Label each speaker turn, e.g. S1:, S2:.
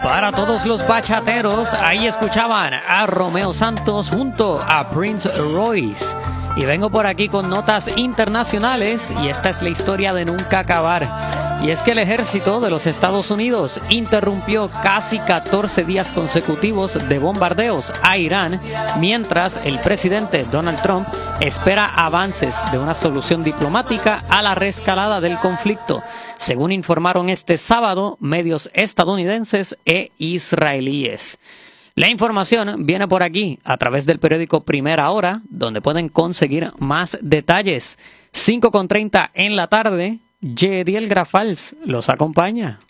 S1: Para todos los bachateros, ahí escuchaban a Romeo Santos junto a Prince Royce. Y vengo por aquí con notas internacionales y esta es la historia de nunca acabar. Y es que el ejército de los Estados Unidos interrumpió casi 14 días consecutivos de bombardeos a Irán, mientras el presidente Donald Trump espera avances de una solución diplomática a la reescalada del conflicto, según informaron este sábado medios estadounidenses e israelíes. La información viene por aquí a través del periódico Primera Hora, donde pueden conseguir más detalles. 5:30 en la tarde, Yediel Grafals los acompaña.